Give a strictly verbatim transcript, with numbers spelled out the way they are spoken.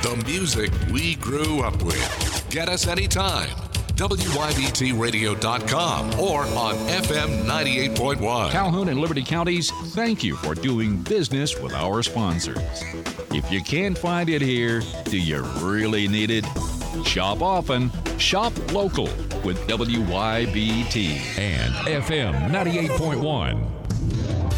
The music we grew up with. Get us anytime. W Y B T radio dot com or on F M ninety-eight point one. Calhoun and Liberty Counties, thank you for doing business with our sponsors. If you can't find it here, do you really need it? Shop often, shop local with W Y B T and F M ninety-eight point one.